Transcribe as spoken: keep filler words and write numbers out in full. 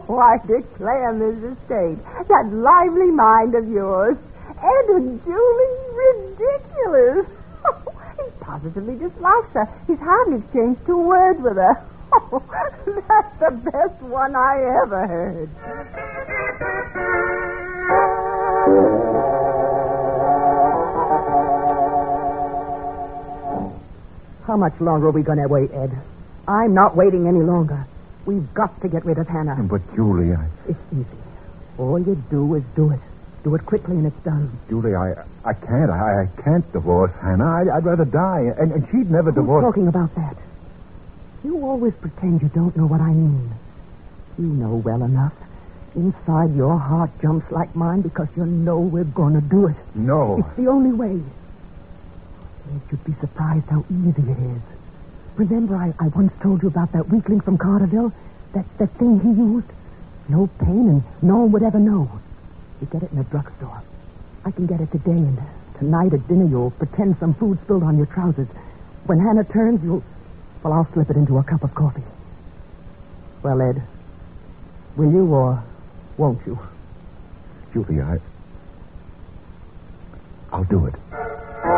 Oh, I declare, Missus Tate, that lively mind of yours. Ed and Julie, ridiculous. He positively dislikes her. He's hardly exchanged two words with her. Oh, that's the best one I ever heard. How much longer are we going to wait, Ed? I'm not waiting any longer. We've got to get rid of Hannah. But, Julie, I... It's easy. All you do is do it. Do it quickly and it's done. Julie, I I can't. I, I can't divorce Hannah. I'd, I'd rather die. And, and she'd never Who's divorce... talking about that? You always pretend you don't know what I mean. You know well enough. Inside your heart jumps like mine because you know we're going to do it. No. It's the only way. Ed, you'd be surprised how easy it is. Remember I, I once told you about that weakling from Carterville? That, that thing he used? No pain and no one would ever know. You get it in a drugstore. I can get it today, and tonight at dinner you'll pretend some food spilled on your trousers. When Hannah turns, you'll... Well, I'll slip it into a cup of coffee. Well, Ed, will you or won't you? Julie, I... I'll do it.